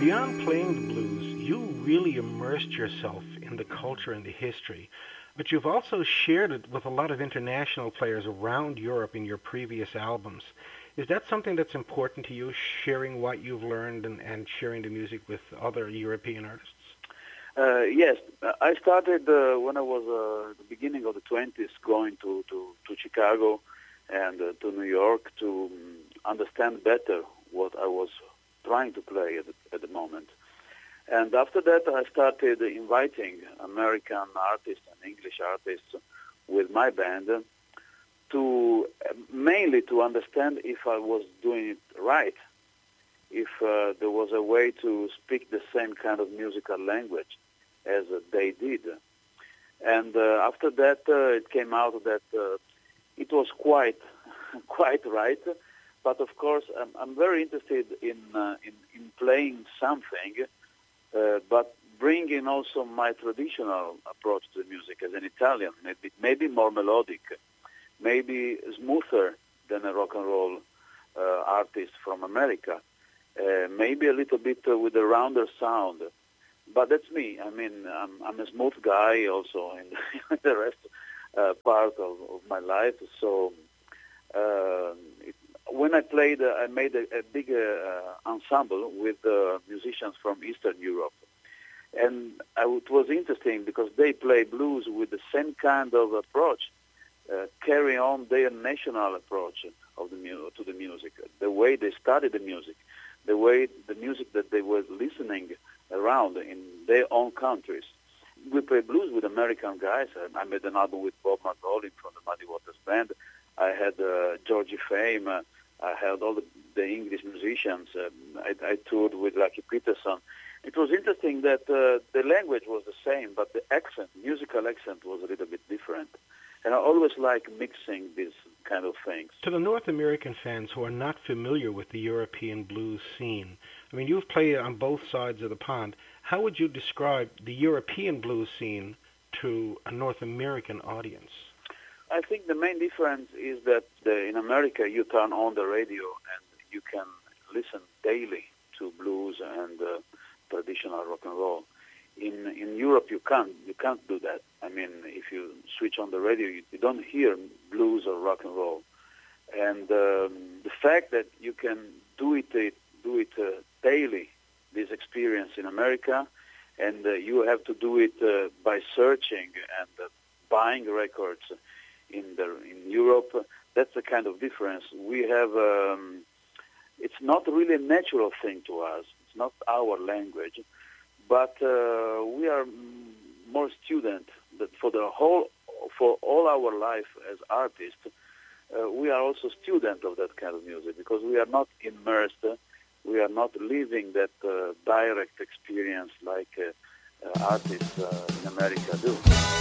Beyond playing the blues, you really immersed yourself in the culture and the history, but you've also shared it with a lot of international players around Europe in your previous albums. Is that something that's important to you, sharing what you've learned and sharing the music with other European artists? Yes, I started when I was at the beginning of the 20s going to Chicago and to New York to understand better what I was trying to play at the moment. And after that, I started inviting American artists and English artists with my band to mainly to understand if I was doing it right, if there was a way to speak the same kind of musical language as they did. And after that, it came out that it was quite right. But of course, I'm very interested in playing something, but bringing also my traditional approach to the music as an Italian, maybe more melodic, maybe smoother than a rock and roll artist from America, maybe a little bit with a rounder sound. But that's me. I mean, I'm a smooth guy also in the rest part of my life. So when I played, I made a big ensemble with musicians from Eastern Europe. And it was interesting because they play blues with the same kind of approach, carry on their national approach of to the music, the way they studied the music, the way the music that they were listening around in their own countries. We play blues with American guys. I made an album with Bob Margolin from the Muddy Waters Band. I had Georgie Fame. I had all the English musicians. I toured with Lucky Peterson. It was interesting that the language was the same, but the accent, musical accent, was a little bit different. And I always like mixing these kind of things. To the North American fans who are not familiar with the European blues scene, I mean, you've played on both sides of the pond. How would you describe the European blues scene to a North American audience? I think the main difference is that in America you turn on the radio and you can listen daily to blues and traditional rock and roll. In Europe you can't do that. I mean, if you switch on the radio, you don't hear blues or rock and roll. And the fact that you can do it daily, this experience in America, and you have to do it by searching and buying records in Europe. That's the kind of difference. We have. It's not really a natural thing to us. It's not our language, but we are more student. That for all our life as artists, we are also student of that kind of music because we are not immersed. We are not living that direct experience like artists in America do.